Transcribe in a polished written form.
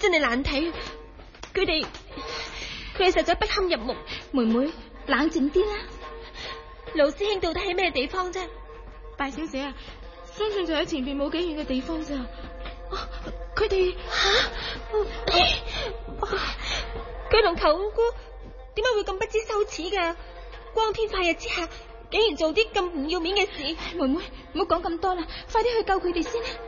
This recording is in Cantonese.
真係難睇。佢哋實在不堪入目。 妹妹冷靜啲啦。 老師兄到底喺咩地方啫？ 大小姐啊，相信就喺前邊冇幾遠嘅地方咋。 佢哋佢同舅姑點解會咁不知羞恥噶？光天化日之下竟然做啲咁唔要面嘅事。 妹妹唔好講咁多啦，快啲去救佢哋先啦。